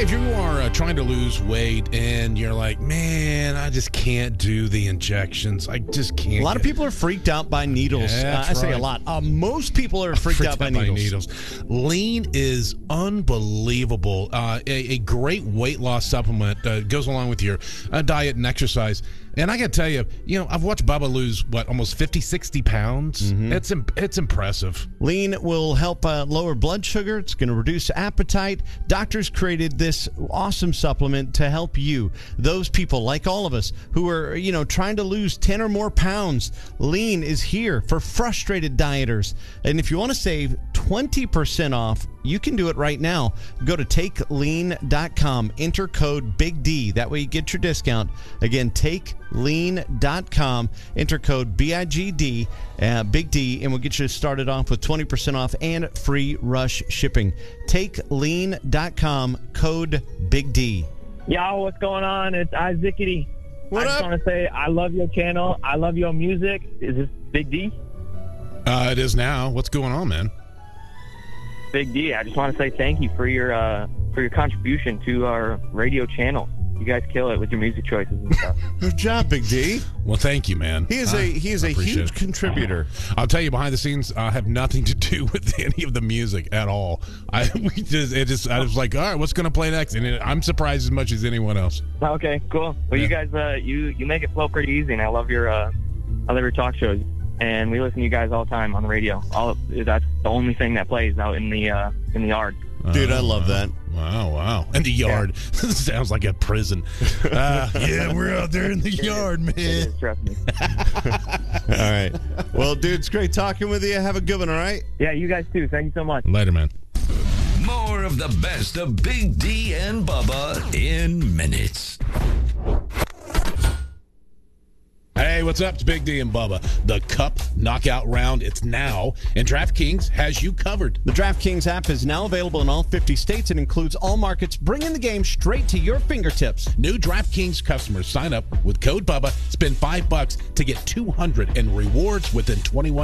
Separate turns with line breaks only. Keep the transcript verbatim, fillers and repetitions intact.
if you are uh, trying to lose weight and you're like, man, I just can't do the injections. I just can't.
A lot of people are freaked out by needles.
Yeah,
uh, I say
right.
a lot. Uh, most people are freaked,
freaked
out, by,
out
needles.
by needles. Lean is unbelievable. Uh, a, a great weight loss supplement uh, goes along with your uh, diet and exercise. And I got to tell you, you know, I've watched Bubba lose, what, almost fifty, sixty pounds? Mm-hmm. It's it's impressive.
Lean will help uh, lower blood sugar. It's going to reduce appetite. Doctors created this awesome supplement to help you, those people like all of us who are, you know, trying to lose ten or more pounds. Lean is here for frustrated dieters. And if you want to save twenty percent off, you can do it right now. Go to take lean dot com, enter code Big D. That way you get your discount. Again, take lean dot com, enter code B I G D, uh, Big D, and we'll get you started off with twenty percent off and free rush shipping. take lean dot com, code Big D.
Yo, what's going on? It's Isaacity.
What
I just
up?
want to say I love your channel. I love your music. Is this Big D?
Uh, it is now. What's going on, man?
Big D. I just want to say thank you for your uh, for your contribution to our radio channel. You guys kill it with your music choices and stuff.
Good job, Big D.
Well, thank you, man.
He is
I-
a he is
I
a
appreciate
huge
it.
contributor.
I'll tell you, behind the scenes, I have nothing to do with any of the music at all. I we just it just I was like, all right, what's going to play next? And it, I'm surprised as much as anyone else.
Okay, cool. Well,
Yeah.
you guys, uh, you you make it flow pretty easy, and I love your uh, I love your talk shows. And we listen to you guys all the time on the radio. All that's the only thing that plays out in the uh, in the yard.
Dude, I
Oh,
love
wow.
that.
Wow, wow. And the yard. Sounds like a prison. Uh, yeah, we're out there in the yard,
It
man.
is, trust me.
All right. Well, dude, it's great talking with you. Have a good one, all right?
Yeah, you guys too. Thank you so much.
Later, man.
More of the best of Big D and Bubba in minutes.
Hey, what's up? It's Big D and Bubba. The Cup Knockout Round, it's now, and DraftKings has you covered.
The DraftKings app is now available in all fifty states and includes all markets, bringing the game straight to your fingertips.
New DraftKings customers sign up with code Bubba, spend five bucks to get two hundred in rewards within twenty-one